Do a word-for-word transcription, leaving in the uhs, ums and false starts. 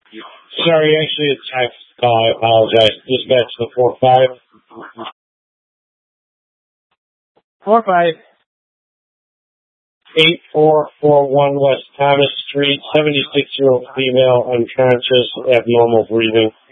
Sorry, actually a text call. I apologize. Dispatch the four five. Four five. Eight four four one West Thomas Street. Seventy six year old female, unconscious, abnormal breathing.